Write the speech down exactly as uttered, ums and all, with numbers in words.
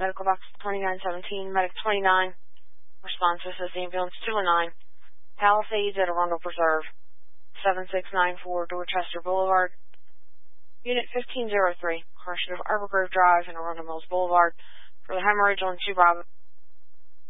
medical box twenty-nine seventeen, medic twenty-nine. Response, this is ambulance two oh nine. Palisades at Arundel Preserve, seven six nine four Dorchester Boulevard. Unit fifteen oh three, correction of Arbor Grove Drive and Arundel Mills Boulevard. For the hemorrhage on two Bravo.